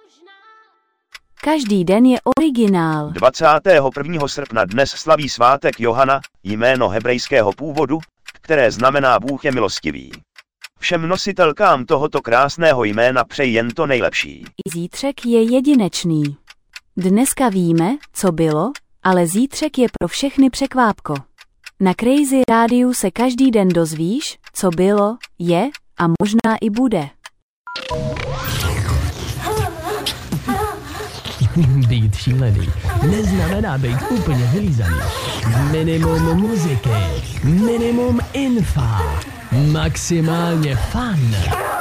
Každý den je originál. 21. srpna dnes slaví svátek Johana, jméno hebrejského původu, které znamená Bůh je milostivý. Všem nositelkám tohoto krásného jména přeji jen to nejlepší. Zítřek je jedinečný. Dneska víme, co bylo, ale zítřek je pro všechny překvápko. Na Crazy Rádiu se každý den dozvíš, co bylo, je a možná i bude. Být šílený neznamená být úplně vylízaný. Minimum muziky, minimum infa, maximálně fun.